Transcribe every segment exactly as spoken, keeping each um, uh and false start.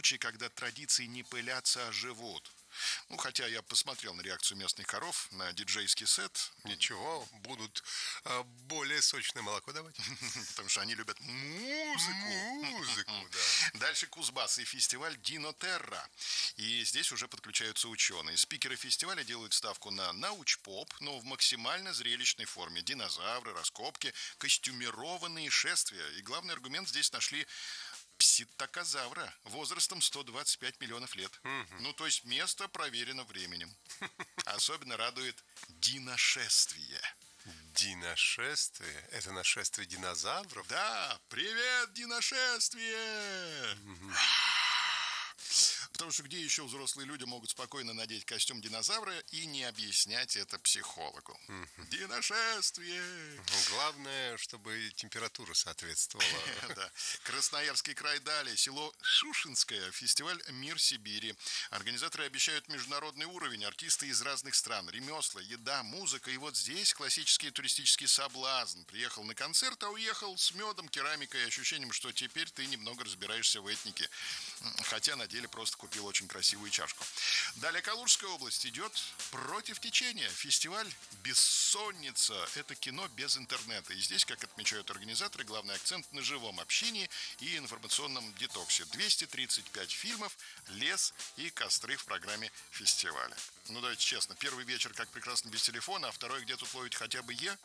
случай, когда традиции не пылятся, а живут. Ну, хотя я посмотрел на реакцию местных коров на диджейский сет. Ничего, будут а, более сочное молоко давать. Потому что они любят музыку. Музыку, да. Дальше Кузбасс и фестиваль Динотерра. И здесь уже подключаются ученые. Спикеры фестиваля делают ставку на научпоп, но в максимально зрелищной форме. Динозавры, раскопки, костюмированные шествия. И главный аргумент здесь нашли пситакозавра возрастом сто двадцать пять миллионов лет. Мгм. Ну, то есть место проверено временем. Особенно радует диношествие. Диношествие? Это нашествие динозавров? Да, привет, диношествие! Потому что где еще взрослые люди могут спокойно надеть костюм динозавра и не объяснять это психологу? Диношествие! Ну, главное, чтобы температура соответствовала. Да. Красноярский край далее. Село Шушинское. Фестиваль «Мир Сибири». Организаторы обещают международный уровень. Артисты из разных стран. Ремесла, еда, музыка. И вот здесь классический туристический соблазн. Приехал на концерт, а уехал с медом, керамикой и ощущением, что теперь ты немного разбираешься в этнике. Хотя на деле просто купил очень красивую чашку. Далее Калужская область идет против течения. Фестиваль «Бессонница». Это кино без интернета. И здесь, как отмечают организаторы, главный акцент на живом общении и информационном детоксе. двести тридцать пять фильмов, лес и костры в программе фестиваля. Ну, давайте честно, первый вечер как прекрасно без телефона, а второй где тут ловить хотя бы Е?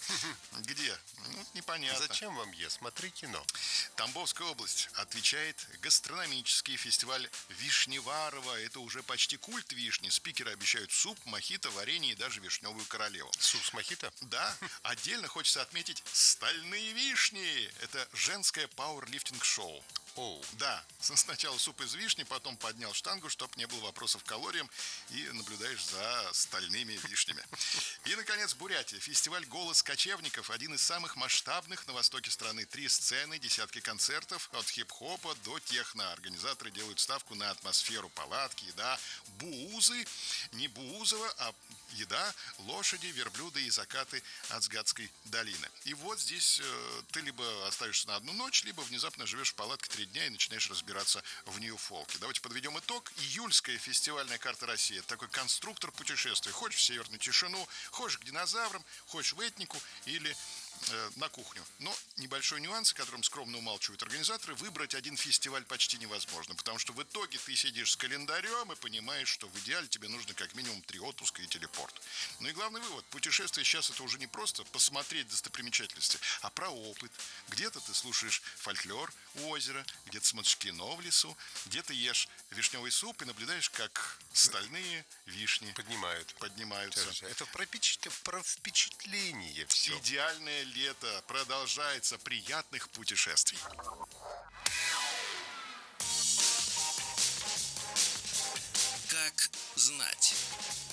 Где? Ну, непонятно. Зачем вам Е? Смотри кино. Тамбовская область отвечает гастрономический фестиваль Вишневарова. Это уже почти культ вишни. Спикеры обещают суп, мохито, варенье и даже вишневую королеву. Суп с мохито? Да, отдельно хочется отметить «Стальные вишни». Это женское пауэрлифтинг-шоу. Оу. Да, сначала суп из вишни, потом поднял штангу, чтобы не было вопросов к калориям, и наблюдаешь за стальными вишнями. И, наконец, Бурятия. Фестиваль «Голос кочевников» – один из самых масштабных на востоке страны. Три сцены, десятки концертов, от хип-хопа до техно. Организаторы делают ставку на атмосферу, палатки, еда, буузы, не буузово, а еда, лошади, верблюды и закаты Ацгатской долины. И вот здесь э, ты либо оставишься на одну ночь, либо внезапно живешь в палатке три дня и начинаешь разбираться в нью-фолке. Давайте подведем итог. Июльская фестивальная карта России. Это такой конструктор путешествий. Хочешь в северную тишину, хочешь к динозаврам, хочешь в этнику или э, на кухню. Но небольшой нюанс, о котором скромно умалчивают организаторы, выбрать один фестиваль почти невозможно, потому что в итоге ты сидишь с календарем и понимаешь, что в идеале тебе нужно как минимум три отпуска и телепорт. Ну и главный вывод. Путешествие сейчас это уже не просто посмотреть достопримечательности, а про опыт. Где-то ты слушаешь фольклор у озера, где-то смотришь кино в лесу, где-то ешь вишневый суп и наблюдаешь, как стальные вишни Поднимают. поднимаются. Это про, впечат- про впечатление все. Идеальное лето продолжается. Приятных путешествий. Как знать.